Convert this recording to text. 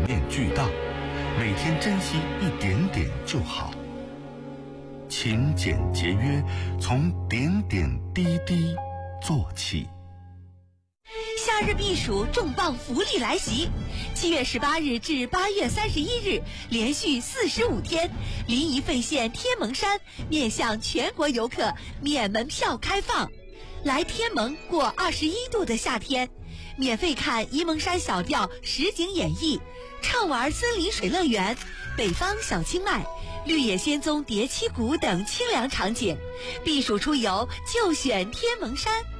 面巨大，每天珍惜一点点就好。勤俭节约，从点点滴滴做起。 夏日避暑重磅福利来袭！7月18日至8月31日，连续45天，临沂费县天蒙山面向全国游客免门票开放。来天蒙过21度的夏天，免费看沂蒙山小调实景演绎，畅玩森林水乐园、北方小清迈、绿野仙踪叠七谷等清凉场景。避暑出游就选天蒙山。